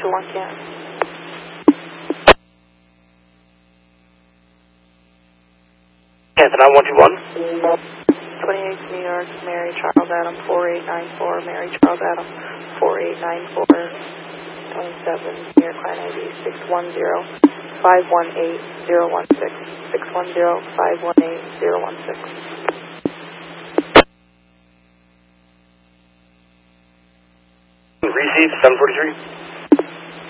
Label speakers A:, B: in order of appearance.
A: for 1 can.
B: Canton 9121.
A: 28 New York, Mary Charles Adam, 4894, Mary Charles Adam, 4894, 27, New York Line ID, 610-518-016, 610-518-016.
B: Received 743.